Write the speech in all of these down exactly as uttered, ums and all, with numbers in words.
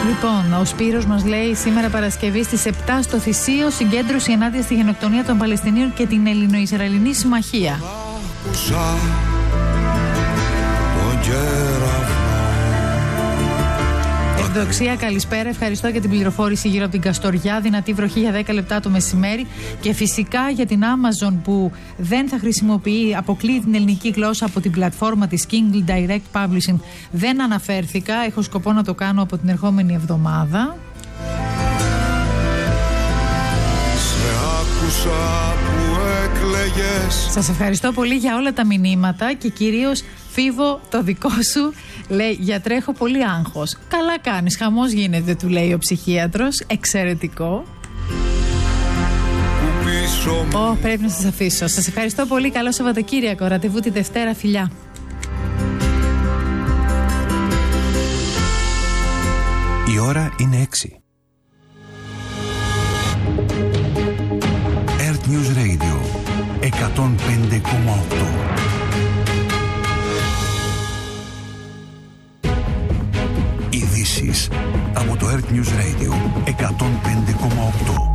Λοιπόν, ο Σπύρος μας λέει σήμερα Παρασκευή στις επτά στο Θησίο, συγκέντρωση ενάντια στη γενοκτονία των Παλαιστινίων και την Ελληνο-Ισραηλινή Συμμαχία. Ευδοξία, καλησπέρα. Ευχαριστώ για την πληροφόρηση γύρω από την Καστοριά. Δυνατή βροχή για δέκα λεπτά το μεσημέρι. Και φυσικά για την Amazon που δεν θα χρησιμοποιεί, αποκλείει την ελληνική γλώσσα από την πλατφόρμα της Kindle Direct Publishing. Δεν αναφέρθηκα. Έχω σκοπό να το κάνω από την ερχόμενη εβδομάδα. Σε άκουσα που έκλαιγες. Σας ευχαριστώ πολύ για όλα τα μηνύματα και κυρίως Φίβο, το δικό σου. Λέει, γιατρέ, έχω πολύ άγχος. Καλά κάνεις, χαμός γίνεται, του λέει ο ψυχίατρος. Εξαιρετικό. Ω, oh, πρέπει να σας αφήσω. Σας ευχαριστώ πολύ, καλό Σαββατοκύριακο. Ραντεβού τη Δευτέρα, φιλιά. Η ώρα είναι έξι. Earth News Radio εκατόν πέντε κόμμα οκτώ. Ειδήσεις από το Earth News Radio εκατόν πέντε κόμμα οκτώ.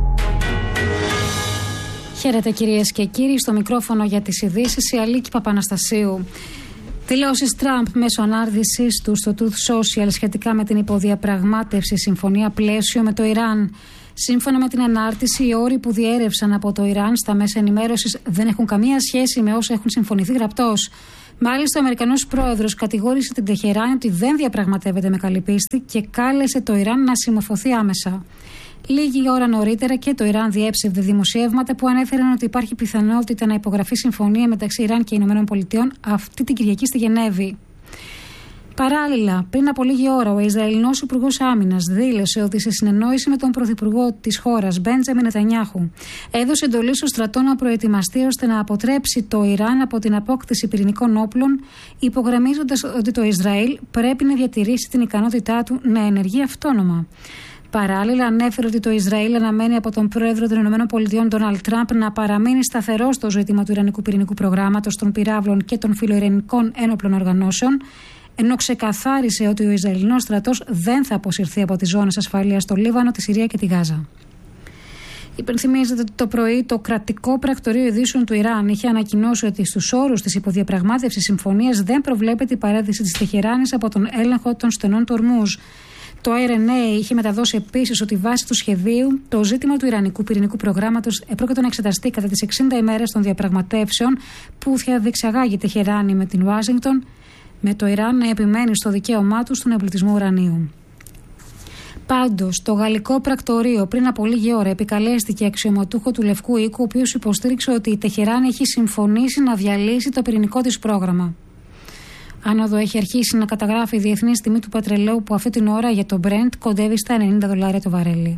Χαίρετε κυρίες και κύριοι, στο μικρόφωνο για τις ειδήσεις η Αλίκη Παπαναστασίου. Δηλώσεις Τραμπ μέσω ανάρτησης του στο Truth Social σχετικά με την υποδιαπραγμάτευση συμφωνία πλαίσιο με το Ιράν. Σύμφωνα με την ανάρτηση, οι όροι που διέρευσαν από το Ιράν στα μέσα ενημέρωσης δεν έχουν καμία σχέση με όσα έχουν συμφωνηθεί γραπτώς. Μάλιστα, ο Αμερικανός πρόεδρος κατηγόρησε την Τεχεράνη ότι δεν διαπραγματεύεται με καλή πίστη και κάλεσε το Ιράν να συμμορφωθεί άμεσα. Λίγη ώρα νωρίτερα και το Ιράν διέψευδε δημοσιεύματα που ανέφεραν ότι υπάρχει πιθανότητα να υπογραφεί συμφωνία μεταξύ Ιράν και Ηνωμένων Πολιτειών αυτή την Κυριακή στη Γενέβη. Παράλληλα, πριν από λίγη ώρα, ο Ισραηλινός Υπουργός Άμυνας δήλωσε ότι σε συνεννόηση με τον Πρωθυπουργό της χώρας, Μπέντζαμιν Νετανιάχου, έδωσε εντολή στο στρατό να προετοιμαστεί ώστε να αποτρέψει το Ιράν από την απόκτηση πυρηνικών όπλων, υπογραμμίζοντας ότι το Ισραήλ πρέπει να διατηρήσει την ικανότητά του να ενεργεί αυτόνομα. Παράλληλα, ανέφερε ότι το Ισραήλ αναμένει από τον πρόεδρο των ΗΠΑ, Ντόναλντ Τραμπ, να παραμείνει σταθερό στο ζήτημα του Ιρανικού πυρηνικού προγράμματος, των πυράβλων και των φιλοειρηνικών ένοπλων οργανώσεων, ενώ ξεκαθάρισε ότι ο Ισραηλινός στρατός δεν θα αποσυρθεί από τις ζώνες ασφαλείας στο Λίβανο, τη Συρία και τη Γάζα. Υπενθυμίζεται ότι το πρωί το κρατικό πρακτορείο ειδήσεων του Ιράν είχε ανακοινώσει ότι στους όρους της υποδιαπραγμάτευσης συμφωνίας δεν προβλέπεται η παρέτηση της Τεχεράνης από τον έλεγχο των στενών του Ορμούζ. Το άι αρ εν έι είχε μεταδώσει επίσης ότι βάσει του σχεδίου το ζήτημα του Ιρανικού πυρηνικού προγράμματος επρόκειτο να εξεταστεί κατά τις εξήντα ημέρες των διαπραγματεύσεων που θα διεξαγάγει η Τεχεράνη με την Ουάσιγκτον, με το Ιράν να επιμένει στο δικαίωμά του στον εμπλουτισμό ουρανίου. Πάντως, το γαλλικό πρακτορείο πριν από λίγη ώρα επικαλέστηκε αξιωματούχο του Λευκού Οίκου, ο οποίος υποστήριξε ότι η Τεχεράνη έχει συμφωνήσει να διαλύσει το πυρηνικό της πρόγραμμα. Άνοδο έχει αρχίσει να καταγράφει η διεθνής τιμή του πετρελαίου που αυτή την ώρα για το Brent κοντεύει στα ενενήντα δολάρια το βαρέλι.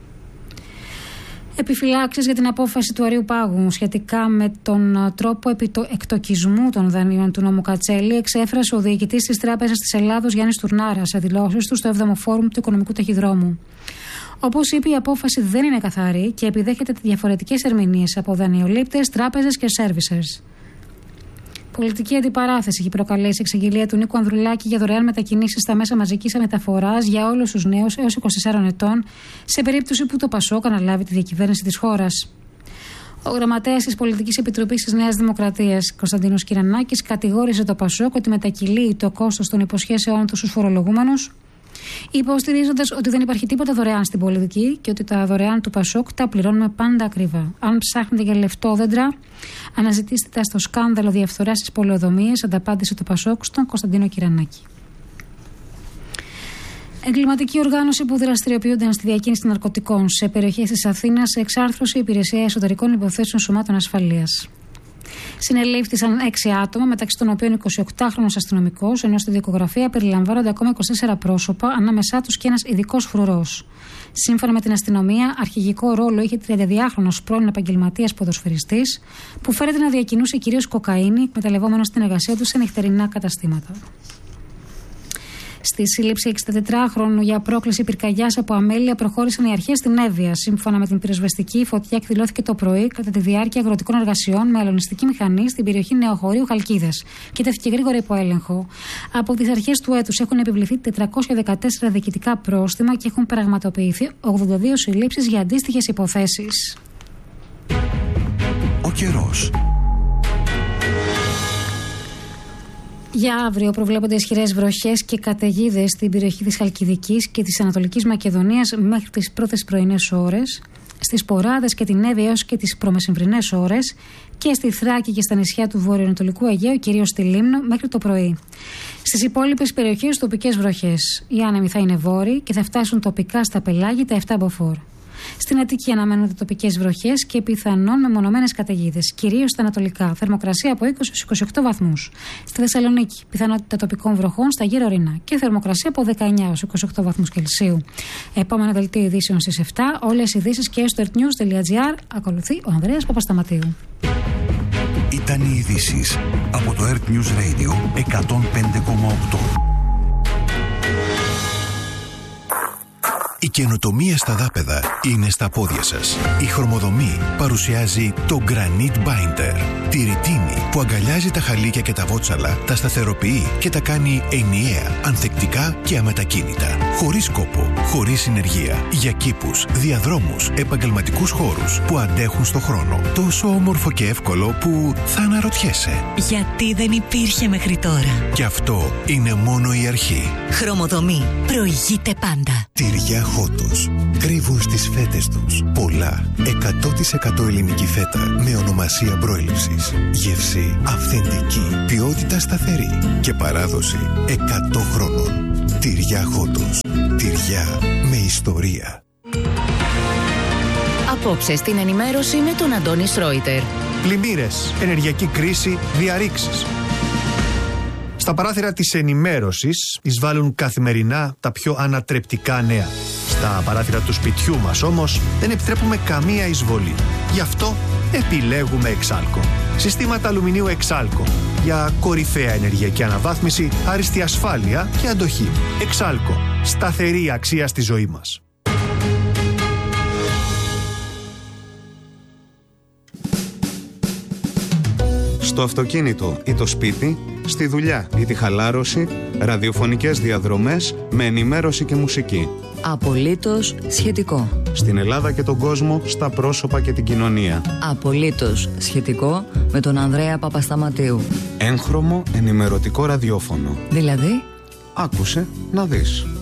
Επιφυλάξεις για την απόφαση του Αριού Πάγου σχετικά με τον τρόπο εκτοκισμού των δανείων του νόμου Κατσέλη εξέφρασε ο διοικητής της Τράπεζας της Ελλάδος Γιάννης Τουρνάρα σε δηλώσεις του στο έβδομο Φόρουμ του Οικονομικού Ταχυδρόμου. Όπως είπε, η απόφαση δεν είναι καθαρή και επιδέχεται διαφορετικές ερμηνείες από δανειολήπτες, τράπεζες και servicers. Πολιτική αντιπαράθεση έχει προκαλέσει η εξαγγελία του Νίκου Ανδρουλάκη για δωρεάν μετακινήσεις στα μέσα μαζικής μεταφοράς για όλους τους νέους έως είκοσι τεσσάρων ετών, σε περίπτωση που το ΠΑΣΟΚ αναλάβει τη διακυβέρνηση της χώρας. Ο γραμματέας της Πολιτικής Επιτροπής της Νέας Δημοκρατίας, Κωνσταντίνος Κυρανάκης, κατηγόρησε το ΠΑΣΟΚ ότι μετακυλεί το κόστος των υποσχέσεών του στους φορολογούμενους, υποστηρίζοντας ότι δεν υπάρχει τίποτα δωρεάν στην πολιτική και ότι τα δωρεάν του ΠΑΣΟΚ τα πληρώνουμε πάντα ακριβά. Αν ψάχνετε για λεφτόδεντρα, αναζητήστε τα στο σκάνδαλο διαφθοράς στις πολεοδομίες, ανταπάντησε το ΠΑΣΟΚ στον Κωνσταντίνο Κυρανάκη. Εγκληματική οργάνωση που δραστηριοποιούνταν στη διακίνηση ναρκωτικών σε περιοχές της Αθήνας σε εξάρθρωση υπηρεσία εσωτερικών υποθέσεων σωμάτων ασφαλείας. Συνελήφθησαν έξι άτομα, μεταξύ των οποίων εικοσιοκτάχρονος αστυνομικός, ενώ στη δικογραφία περιλαμβάνονται ακόμα είκοσι τέσσερα πρόσωπα, ανάμεσά τους και ένας ειδικός φρουρός. Σύμφωνα με την αστυνομία, αρχηγικό ρόλο είχε τριανταδυάχρονος πρώην επαγγελματίας ποδοσφαιριστής, που φέρεται να διακινούσε κυρίως κοκαίνη, εκμεταλλευόμενος την εργασία του σε νυχτερινά καταστήματα. Στη σύλληψη εξηντατετράχρονου για πρόκληση πυρκαγιάς από αμέλεια προχώρησαν οι αρχές στην Εύβοια. Σύμφωνα με την πυροσβεστική, η φωτιά εκδηλώθηκε το πρωί κατά τη διάρκεια αγροτικών εργασιών με αλωνιστική μηχανή στην περιοχή Νεοχωρίου Χαλκίδες. Κοίτευε γρήγορα υπό έλεγχο. Από τις αρχές του έτους έχουν επιβληθεί τετρακόσια δεκατέσσερα διοικητικά πρόστιμα και έχουν πραγματοποιηθεί ογδόντα δύο συλλήψεις για αντίστοιχες υποθέσεις. Ο καιρός. Για αύριο προβλέπονται ισχυρές βροχές και καταιγίδες στην περιοχή της Χαλκιδικής και της Ανατολικής Μακεδονίας μέχρι τις πρώτες πρωινές ώρες, στις Ποράδες και την Εύβοια έως και τις προμεσημβρινές ώρες και στη Θράκη και στα νησιά του βορειοανατολικού Αιγαίου, κυρίως στη Λίμνο, μέχρι το πρωί. Στις υπόλοιπες περιοχές τοπικές βροχές. Οι άνεμοι θα είναι βόρειοι και θα φτάσουν τοπικά στα πελάγια τα επτά μποφόρ. Στην Αττική αναμένονται τοπικές βροχές και πιθανόν μεμονωμένες καταιγίδες, κυρίως στα ανατολικά. Θερμοκρασία από είκοσι έως είκοσι οκτώ βαθμούς. Στη Θεσσαλονίκη, πιθανότητα τοπικών βροχών στα γύρω ορεινά και θερμοκρασία από δεκαεννιά έως είκοσι οκτώ βαθμούς Κελσίου. Επόμενο δελτίο ειδήσεων στις επτά. Όλες οι ειδήσεις και στο earthnews.gr. Ακολουθεί ο Ανδρέας Παπασταματίου. Ήταν οι ειδήσεις από το Earth News Radio εκατόν πέντε κόμμα οκτώ. Η καινοτομία στα δάπεδα είναι στα πόδια σας. Η Χρωμοδομή παρουσιάζει το Granite Binder. Τη ρητίνη που αγκαλιάζει τα χαλίκια και τα βότσαλα, τα σταθεροποιεί και τα κάνει ενιαία, ανθεκτικά και αμετακίνητα. Χωρίς κόπο, χωρίς συνεργεία. Για κήπους, διαδρόμους, επαγγελματικούς χώρους που αντέχουν στο χρόνο. Τόσο όμορφο και εύκολο που θα αναρωτιέσαι. Γιατί δεν υπήρχε μέχρι τώρα. Και αυτό είναι μόνο η αρχή. Χρωμοδομή. Προηγείται πάντα. Τυριά Χότος. Κρύβουν στις φέτες τους πολλά. εκατό τοις εκατό ελληνική φέτα με ονομασία προέλευσης. Γεύση αυθεντική. Ποιότητα σταθερή. Και παράδοση εκατό χρόνων. Τυριά Χότος. Τυριά με ιστορία. Απόψε στην ενημέρωση με τον Αντώνη Σρόιτερ. Πλημμύρες, ενεργειακή κρίση, διαρρήξεις. Στα παράθυρα της ενημέρωσης εισβάλλουν καθημερινά τα πιο ανατρεπτικά νέα. Στα παράθυρα του σπιτιού μας όμως δεν επιτρέπουμε καμία εισβολή. Γι' αυτό επιλέγουμε Εξάλκο. Συστήματα αλουμινίου Εξάλκο. Για κορυφαία ενεργειακή αναβάθμιση, άριστη ασφάλεια και αντοχή. Εξάλκο. Σταθερή αξία στη ζωή μας. Στο αυτοκίνητο ή το σπίτι, στη δουλειά ή τη χαλάρωση, ραδιοφωνικές διαδρομές με ενημέρωση και μουσική. Απολύτως σχετικό. Στην Ελλάδα και τον κόσμο, στα πρόσωπα και την κοινωνία. Απολύτως σχετικό με τον Ανδρέα Παπασταματίου. Έγχρωμο ενημερωτικό ραδιόφωνο. Δηλαδή, άκουσε να δεις.